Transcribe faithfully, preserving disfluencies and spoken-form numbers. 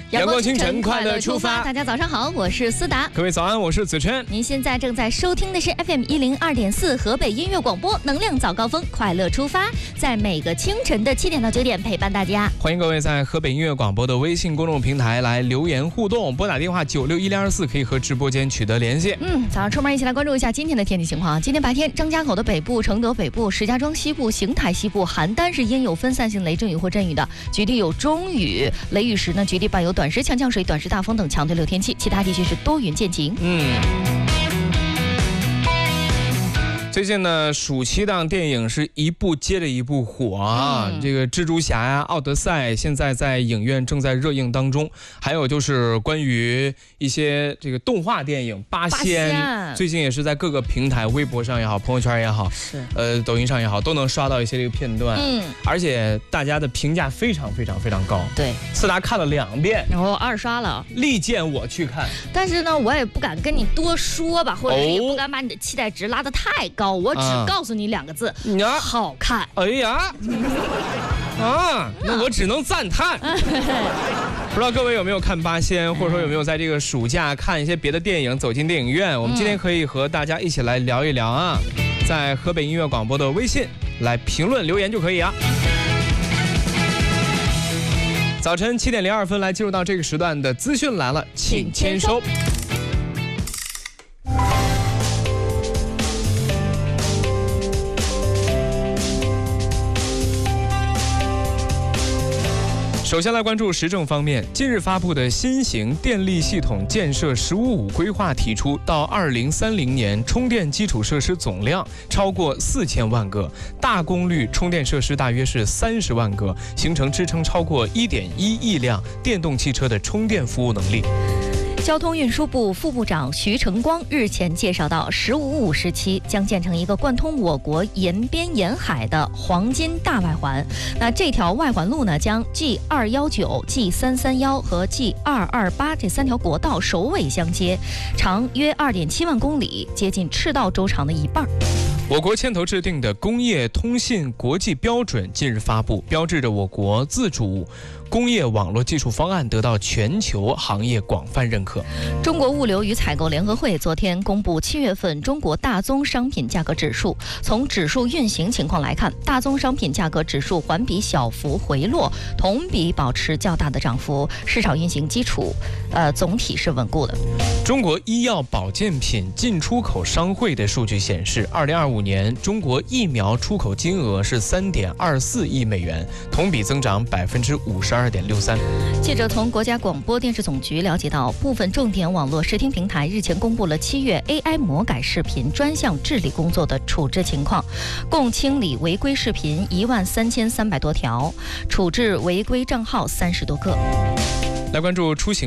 阳光清晨，快乐出发。 大家早上好，我是思达。 各位早安，我是子琛。 您现在正在收听的是 F M 一零二点四河北音乐广播，能量早高峰，快乐出发，在每个清晨的七点到九点陪伴大家。 欢迎各位在河北音乐广播的微信公众平台来留言互动，拨打电话九六一零二四可以和直播间取得联系。 嗯，早上出门一起来关注一下今天的天气情况。今天白天，张家口的北部、承德北部、石家庄西部、邢台西部、邯郸是阴有分散性雷阵雨或阵雨的，局地有中雨，雷雨时呢，局地伴有短时强降水、短时大风等强对流天气，其他地区是多云见晴。 嗯。最近呢，暑期档电影是一部接着一部火啊！嗯、这个蜘蛛侠呀、奥德赛现在在影院正在热映当中，还有就是关于一些这个动画电影《八仙》，最近也是在各个平台，微博上也好，朋友圈也好，是呃抖音上也好，都能刷到一些这个片段。嗯，而且大家的评价非常非常非常高。对，思达看了两遍， 然后二刷了， 力荐我去看。 但是呢，我也不敢跟你多说吧，或者也不敢把你的期待值拉得太高。我只告诉你两个字，啊、好看。 哎呀，啊，那我只能赞叹。不知道各位有没有看八仙，或者说有没有在这个暑假看一些别的电影，走进电影院？我们今天可以和大家一起来聊一聊啊，在河北音乐广播的微信来评论留言就可以啊。早晨七点零二分，来进入到这个时段的资讯来了，请签收。首先来关注时政方面，近日发布的新型电力系统建设“十五五”规划提出，到二零三零年，充电基础设施总量超过四千万个，大功率充电设施大约是三十万个，形成支撑超过一点一亿辆电动汽车的充电服务能力。 交通运输部副部长徐成光日前介绍到，十五五时期将建成一个贯通我国沿边沿海的黄金大外环。那这条外环路呢，将 G 二一九、G 三三一和 G 二二八这三条国道首尾相接，长约二点七万公里，接近赤道周长的一半。 我国牵头制定的工业通信国际标准近日发布，标志着我国自主工业网络技术方案得到全球行业广泛认可。 中国物流与采购联合会昨天公布七月份中国大宗商品价格指数。从指数运行情况来看，大宗商品价格指数环比小幅回落，同比保持较大的涨幅，市场运行基础呃总体是稳固的。 中国医药保健品进出口商会的数据显示，二零二五年中国疫苗出口金额是三点二四亿美元，同比增长百分之五十二点六三。 记者从国家广播电视总局了解到，部分重点网络视听平台日前公布了七月 A I 魔改视频专项治理工作的处置情况，共清理违规视频一万三千三百多条，处置违规账号三十多个。 来关注出行。